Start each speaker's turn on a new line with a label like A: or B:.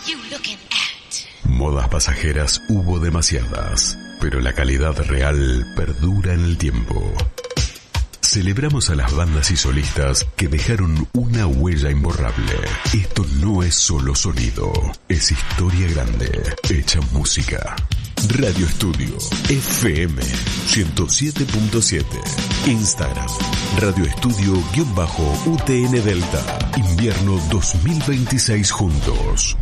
A: you looking at?
B: Modas pasajeras hubo demasiadas, pero la calidad real perdura en el tiempo. Celebramos a las bandas y solistas que dejaron una huella imborrable. Esto no es solo sonido, es historia grande, hecha música. Radio Estudio FM 107.7. Instagram Radio Estudio-UTN Delta. Invierno 2026 juntos.